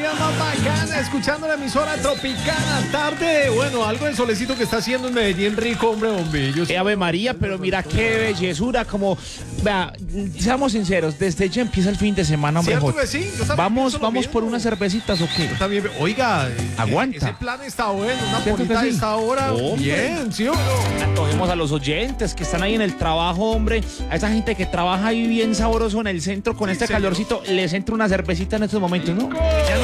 días más bacana, escuchando la emisora Tropicana. Tarde, bueno, algo de solecito que está haciendo en Medellín rico, hombre, bombillos. Ave María, pero mira qué bellezura, como, vea, seamos sinceros, desde ya empieza el fin de semana, hombre. ¿Cierto que sí? Yo también Vamos pienso lo mismo. por unas cervecitas o qué. Yo también, oiga, Aguanta. ese plan está bueno, una ¿Cierto polita que a sí? esta hora, Hombre. bien, ¿sí o no? Antojemos a los oyentes que están ahí en el trabajo, hombre, a esa gente que trabaja ahí bien sabroso en el centro con Sí, este señor. calorcito, les entra una cervecita en estos momentos, ¿no? Ya no